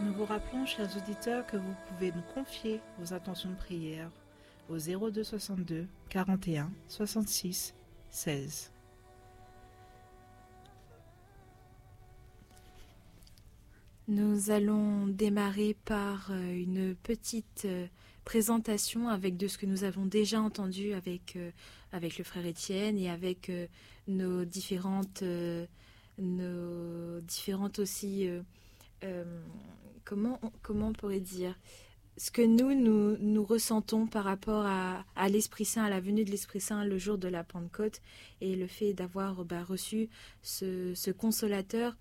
Nous vous rappelons, chers auditeurs, que vous pouvez nous confier vos intentions de prière au 02 62 41 66 16. Nous allons démarrer par une petite présentation avec de ce que nous avons déjà entendu avec le frère Étienne et avec nos différentes aussi comment on pourrait dire ce que nous ressentons par rapport à l'Esprit Saint, à la venue de l'Esprit Saint le jour de la Pentecôte et le fait d'avoir reçu ce consolateur,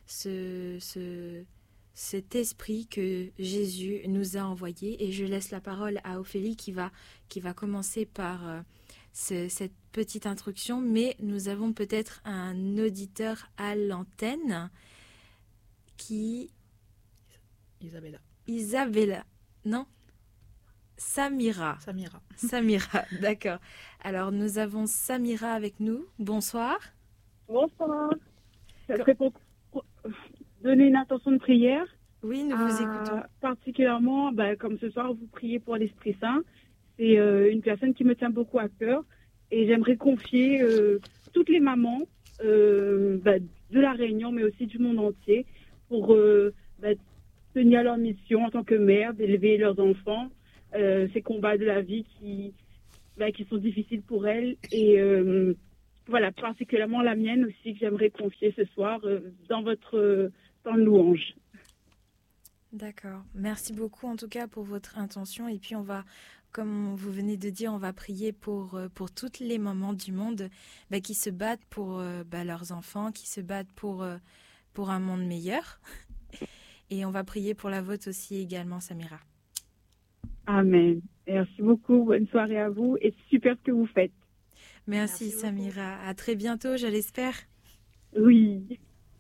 cet esprit que Jésus nous a envoyé. Et je laisse la parole à Ophélie qui va commencer par cette petite introduction, mais nous avons peut-être un auditeur à l'antenne qui... Isabella. Non, Samira, d'accord. Alors, nous avons Samira avec nous. Bonsoir. Bonsoir. Ça serait pour donner une intention de prière. Oui, nous vous écoutons. Particulièrement, comme ce soir, vous priez pour l'Esprit Saint. C'est une personne qui me tient beaucoup à cœur. Et j'aimerais confier toutes les mamans de la Réunion, mais aussi du monde entier, pour tenir leur mission en tant que mère, d'élever leurs enfants, ces combats de la vie qui sont difficiles pour elles. Et voilà, particulièrement la mienne aussi, que j'aimerais confier ce soir dans votre temps de louange. D'accord. Merci beaucoup en tout cas pour votre intention. Et puis on va, comme vous venez de dire, on va prier pour toutes les mamans du monde qui se battent pour leurs enfants, qui se battent pour un monde meilleur. Et on va prier pour la vôtre aussi également, Samira. Amen. Merci beaucoup. Bonne soirée à vous et super ce que vous faites. Merci Samira. À très bientôt, je l'espère. Oui.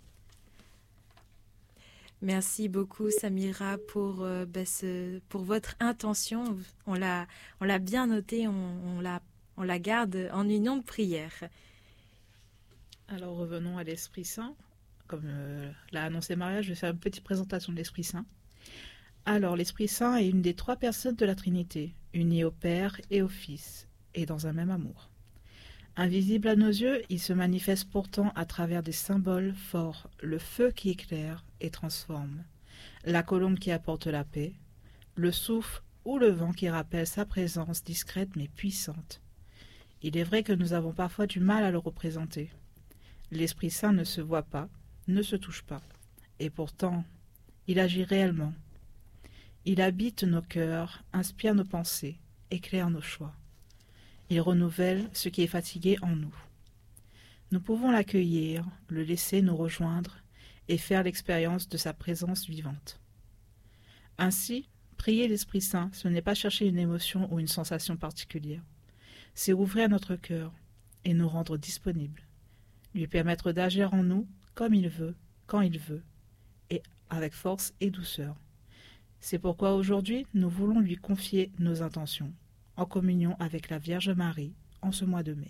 Merci beaucoup Samira pour votre intention. On l'a bien noté, on la garde en union de prière. Alors revenons à l'Esprit Saint. Comme l'a annoncé Maria, je vais faire une petite présentation de l'Esprit Saint. Alors, l'Esprit Saint est une des trois personnes de la Trinité, unie au Père et au Fils, et dans un même amour. Invisible à nos yeux, il se manifeste pourtant à travers des symboles forts, le feu qui éclaire et transforme, la colombe qui apporte la paix, le souffle ou le vent qui rappelle sa présence discrète mais puissante. Il est vrai que nous avons parfois du mal à le représenter. L'Esprit Saint ne se voit pas, ne se touche pas. Et pourtant, il agit réellement. Il habite nos cœurs, inspire nos pensées, éclaire nos choix. Il renouvelle ce qui est fatigué en nous. Nous pouvons l'accueillir, le laisser nous rejoindre et faire l'expérience de sa présence vivante. Ainsi, prier l'Esprit Saint, ce n'est pas chercher une émotion ou une sensation particulière. C'est ouvrir notre cœur et nous rendre disponibles. Lui permettre d'agir en nous comme il veut, quand il veut, et avec force et douceur. C'est pourquoi aujourd'hui, nous voulons lui confier nos intentions, en communion avec la Vierge Marie, en ce mois de mai.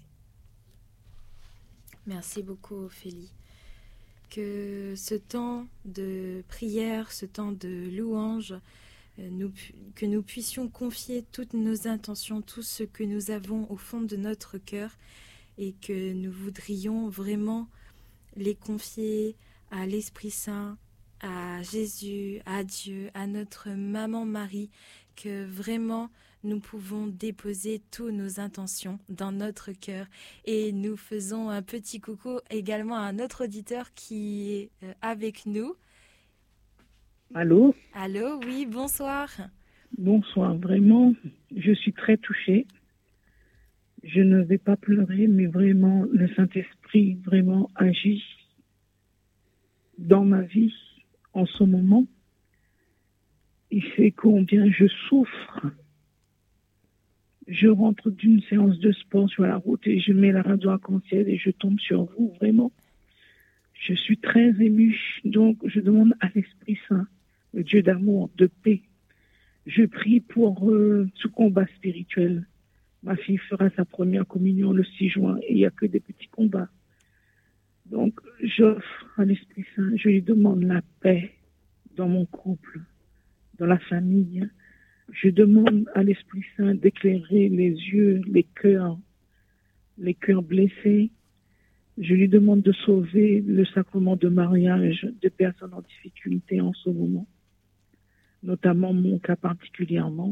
Merci beaucoup, Ophélie. Que ce temps de prière, ce temps de louange, que nous puissions confier toutes nos intentions, tout ce que nous avons au fond de notre cœur, et que nous voudrions vraiment les confier à l'Esprit Saint, à Jésus, à Dieu, à notre maman Marie, que vraiment nous pouvons déposer toutes nos intentions dans notre cœur. Et nous faisons un petit coucou également à notre auditeur qui est avec nous. Allô ? Allô, oui, bonsoir. Bonsoir, vraiment, je suis très touchée. Je ne vais pas pleurer, mais vraiment, le Saint-Esprit vraiment agit dans ma vie en ce moment. Il sait combien je souffre. Je rentre d'une séance de sport sur la route et je mets la radio arc-en-ciel et je tombe sur vous, vraiment. Je suis très émue, donc je demande à l'Esprit Saint, le Dieu d'amour, de paix. Je prie pour ce combat spirituel. Ma fille fera sa première communion le 6 juin et il n'y a que des petits combats. Donc, j'offre à l'Esprit Saint, je lui demande la paix dans mon couple, dans la famille. Je demande à l'Esprit Saint d'éclairer les yeux, les cœurs blessés. Je lui demande de sauver le sacrement de mariage de personnes en difficulté en ce moment, notamment mon cas particulièrement.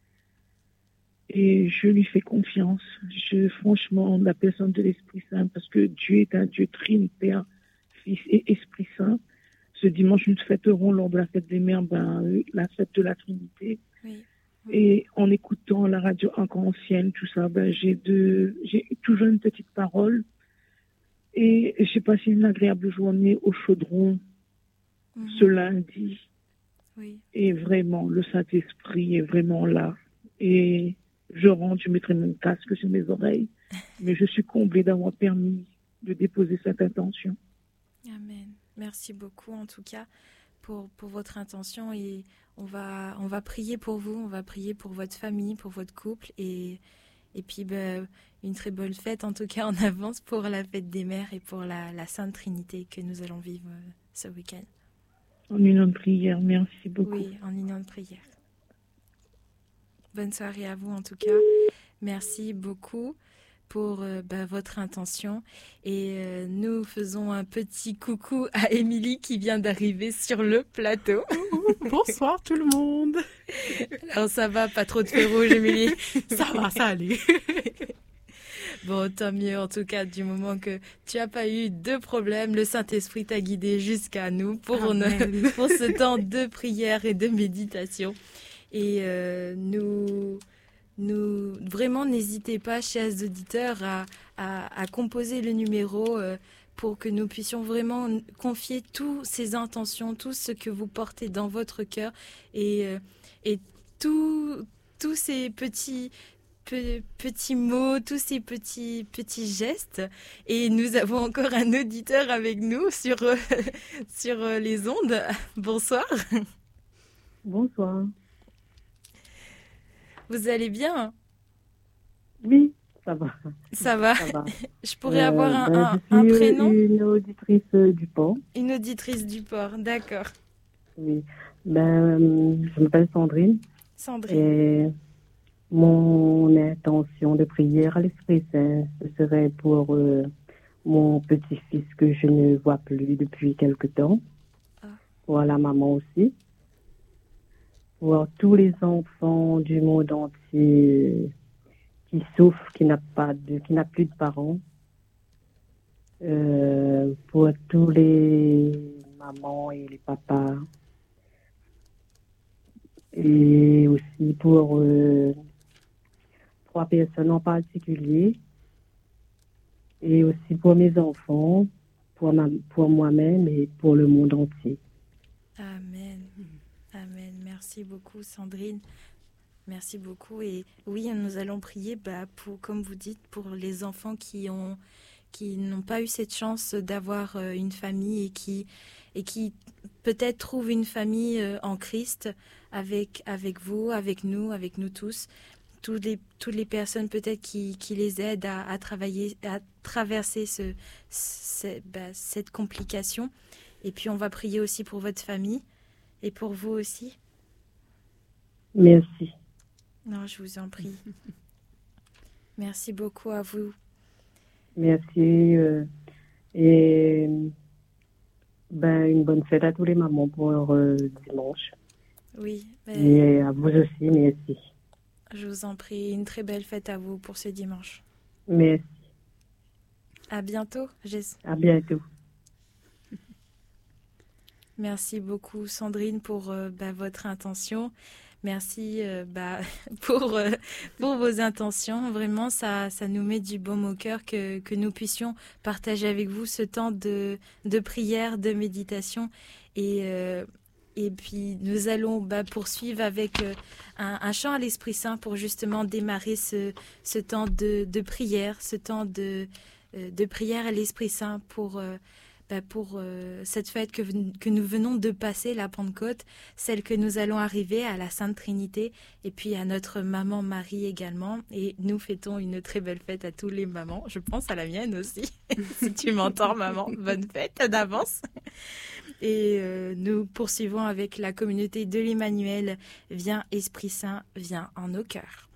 Et je lui fais confiance. Franchement, la personne de l'Esprit Saint, parce que Dieu est un Dieu trine, Père, Fils et Esprit Saint. Ce dimanche, nous fêterons lors de la fête des mères, la fête de la Trinité. Oui. Et en écoutant la radio encore ancienne, tout ça, j'ai toujours une petite parole. Et j'ai passé une agréable journée au chaudron ce lundi. Oui. Et vraiment, le Saint-Esprit est vraiment là. Et je rentre, je mettrai mon casque sur mes oreilles. Mais je suis comblée d'avoir permis de déposer cette intention. Amen. Merci beaucoup en tout cas pour votre intention. Et on va prier pour vous, on va prier pour votre famille, pour votre couple. Et puis une très bonne fête en tout cas en avance pour la fête des mères et pour la Sainte Trinité que nous allons vivre ce week-end. En union de prière, merci beaucoup. Oui, en union de prière. Bonne soirée à vous en tout cas. Merci beaucoup pour votre intention. Et nous faisons un petit coucou à Émilie qui vient d'arriver sur le plateau. Bonsoir tout le monde. Alors ça va, pas trop de feu rouge Émilie? Ça va, ça allait. Bon, tant mieux en tout cas du moment que tu n'as pas eu de problème. Le Saint-Esprit t'a guidé jusqu'à nous pour ce temps de prière et de méditation. Et nous vraiment n'hésitez pas, chers auditeurs, à composer le numéro pour que nous puissions vraiment confier toutes ces intentions, tout ce que vous portez dans votre cœur et tous ces petits mots, tous ces petits gestes. Et nous avons encore un auditeur avec nous sur les ondes. Bonsoir. Bonsoir. Vous allez bien? Oui, ça va. Ça va. Ça va. Je pourrais avoir je un suis prénom? Une auditrice du port. Une auditrice du port, d'accord. Oui. Je m'appelle Sandrine. Sandrine. Et mon intention de prière à l'Esprit Saint, ce serait pour mon petit-fils que je ne vois plus depuis quelque temps. Pour la maman aussi. Pour tous les enfants du monde entier qui souffrent, qui n'a plus de parents. Pour tous les mamans et les papas. Et aussi pour 3 personnes en particulier. Et aussi pour mes enfants, pour moi-même et pour le monde entier. Amen. Amen. Merci beaucoup, Sandrine. Merci beaucoup. Et oui, nous allons prier, comme vous dites, pour les enfants qui n'ont pas eu cette chance d'avoir une famille et qui peut-être trouvent une famille en Christ avec vous, avec nous tous. Toutes les personnes peut-être qui les aident à travailler, à traverser cette complication. Et puis on va prier aussi pour votre famille et pour vous aussi. Merci. Non, je vous en prie. Merci beaucoup à vous. Merci. Et une bonne fête à tous les mamans pour dimanche. Oui. Et à vous aussi, merci. Je vous en prie. Une très belle fête à vous pour ce dimanche. Merci. À bientôt. À bientôt. Merci beaucoup, Sandrine, pour votre intention. Merci pour vos intentions. Vraiment, ça nous met du baume au cœur que nous puissions partager avec vous ce temps de prière, de méditation. Et puis, nous allons poursuivre avec un chant à l'Esprit Saint pour justement démarrer ce temps de prière, ce temps de prière à l'Esprit Saint pour cette fête que nous venons de passer, la Pentecôte, celle que nous allons arriver à la Sainte Trinité et puis à notre maman Marie également. Et nous fêtons une très belle fête à tous les mamans. Je pense à la mienne aussi. Si tu m'entends, maman, bonne fête d'avance. Et nous poursuivons avec la communauté de l'Emmanuel. Viens Esprit Saint, viens en nos cœurs.